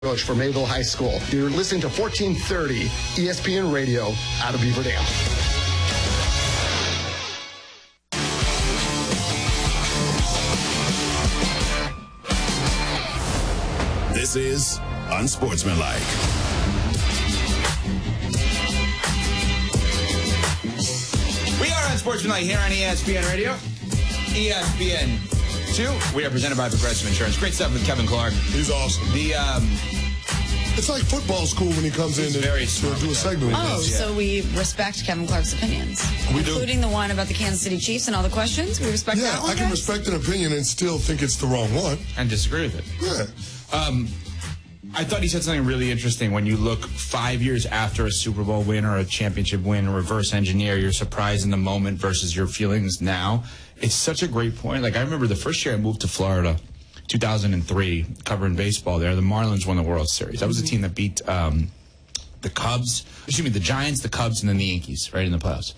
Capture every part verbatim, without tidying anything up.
Coach for Mayville High School. You're listening to fourteen thirty E S P N Radio out of Beaver Dam. This is Unsportsmanlike. We are Unsportsmanlike here on E S P N Radio. E S P N two. We are presented by Progressive Insurance. Great stuff with Kevin Clark. He's awesome. The um, It's like football school when he comes in and very to do a segment. Oh, with us. so we respect Kevin Clark's opinions. We do. Including the one about the Kansas City Chiefs and all the questions. We respect Yeah, that one, I can guys? respect an opinion and still think it's the wrong one. and disagree with it. Yeah. Um, I thought he said something really interesting. When you look five years after a Super Bowl win or a championship win, reverse engineer your surprise in the moment versus your feelings now. It's such a great point. Like, I remember the first year I moved to Florida, two thousand three, covering baseball there. The Marlins won the World Series. That was the team that beat um, the Cubs, excuse me, the Giants, the Cubs, and then the Yankees, right in the playoffs.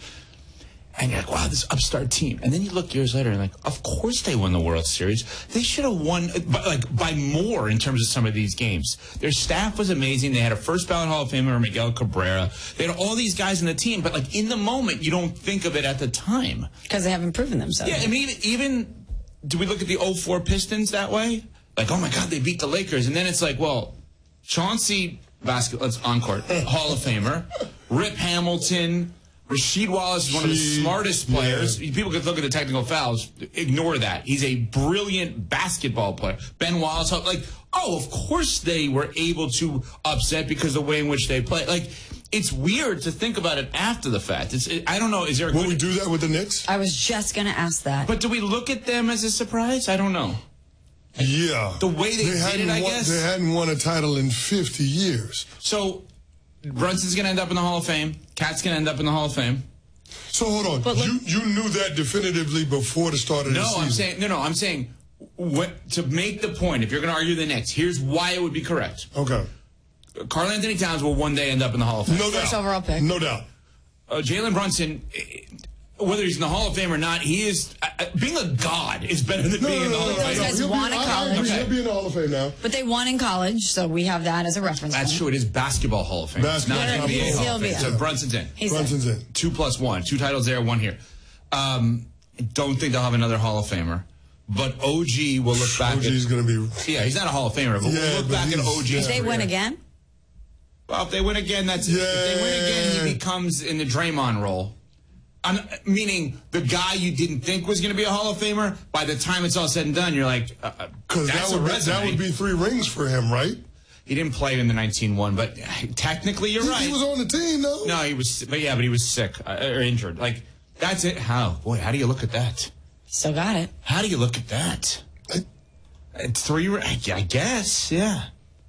And you're like, wow, this upstart team. And then you look years later and like, of course they won the World Series. They should have won by, like by more in terms of some of these games. Their staff was amazing. They had a first ballot Hall of Famer, Miguel Cabrera. They had all these guys in the team, but like in the moment, you don't think of it at the time. Because they haven't proven themselves. Yeah, I mean, even, even do we look at the oh four Pistons that way? Like, oh my God, they beat the Lakers. And then it's like, well, Chauncey basketball, let's on court, Hall of Famer, Rip Hamilton, Rasheed Wallace is one of the smartest players. Yeah. People could look at the technical fouls. Ignore that. He's a brilliant basketball player. Ben Wallace, like, oh, of course they were able to upset because of the way in which they play. Like, it's weird to think about it after the fact. It's, it, I don't know. Is there a Will good... we do that with the Knicks? I was just going to ask that. But do we look at them as a surprise? I don't know. Yeah. The way they, they did it, I won, guess. They hadn't won a title in fifty years. So, Brunson's going to end up in the Hall of Fame. Cat's going to end up in the Hall of Fame. So, hold on. But you, you knew that definitively before the start of the No, season? I'm saying, no, no, I'm saying, what, to make the point, if you're going to argue the Knicks, here's why it would be correct. Okay. Karl Anthony Towns will one day end up in the Hall of Fame. No doubt. First overall pick. No doubt. Uh, Jalen Brunson, whether he's in the Hall of Fame or not, he is, uh, being a god is better than No, being no, in the no, Hall no, of no, Fame. Those guys He'll be- won in I- I college. agree. Okay. He'll be in the Hall of Fame now. But they won in college, so we have that as a reference That's point. true. It is Basketball Hall of Fame. It's not Basketball. N B A He'll Hall of be Fame. in. So Brunson's in. He's Brunson's in. Two plus one. Two titles there, one here. Um, I don't think they'll have another Hall of Famer. But O G will look back O G's at... going to be... Yeah, he's not a Hall of Famer, but Yeah, we'll look but back at he's- O G. If they win again? Well, if they win again, that's Yeah. if they win again, he becomes in the Draymond role. I'm, meaning the guy you didn't think was going to be a Hall of Famer. By the time it's all said and done, you're like, uh, Because that's that, a would be- resume. that would be three rings for him, right? He didn't play in the nineteen one, but technically you're He- right. He was on the team, though. no, he was, but yeah, but he was sick uh, or injured. Like that's it. How boy? How do you look at that? Still got it. How do you look at that? I- It's three. I I guess. Yeah.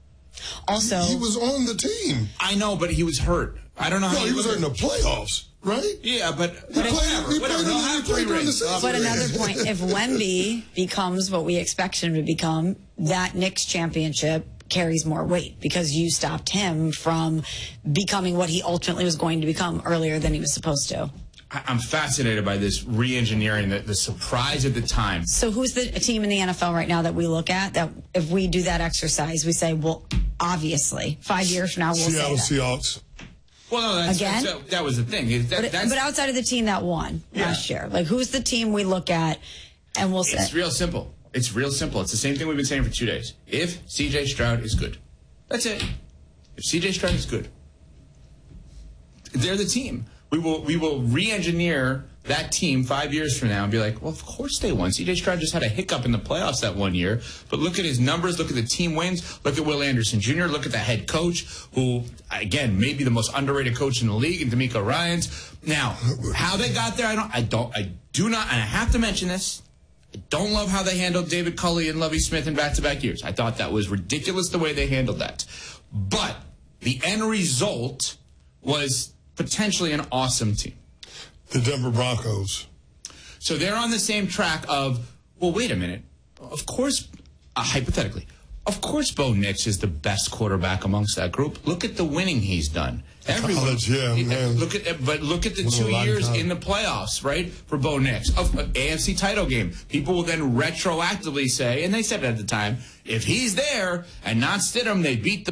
Also, He was on the team. I know, but he was hurt. I don't know No, how he you was look in at- the playoffs, right? Yeah, but He played- whatever. he whatever. played They'll in the- have he played three during the rings. They'll have season. but three another rings. point, if Wemby becomes what we expect him to become, that Knicks championship carries more weight because you stopped him from becoming what he ultimately was going to become earlier than he was supposed to. I- I'm fascinated by this re-engineering, the, the surprise at the time. So who's the team in the N F L right now that we look at that if we do that exercise, we say, well, obviously, five years from now, we'll Seattle say that. Seahawks. Well, no, that's, Again? that's- that was the thing. That, But, that's, but outside of the team that won Yeah. last year, like who's the team we look at and we'll say, it's real simple. It's real simple. It's the same thing we've been saying for two days. If C J Stroud is good, that's it. If C J Stroud is good, they're the team. We will we will re-engineer that team five years from now and be like, well, of course they won. C J Stroud just had a hiccup in the playoffs that one year, but look at his numbers, look at the team wins, look at Will Anderson Junior, look at the head coach, who, again, may be the most underrated coach in the league, and D'Amico Ryans. Now, how they got there, I don't, I don't, I do not, and I have to mention this, I don't love how they handled David Culley and Lovie Smith in back-to-back years. I thought that was ridiculous the way they handled that. But the end result was potentially an awesome team. The Denver Broncos. So they're on the same track of, well, wait a minute. Of course, uh, hypothetically, Of course, Bo Nix is the best quarterback amongst that group. Look at the winning he's done. Everyone, College, yeah, man. Look at, but look at the Well, two a long years time. in the playoffs, right? For Bo Nix, of uh, A F C title game. People will then retroactively say, and they said it at the time, if he's there and not Stidham, they beat the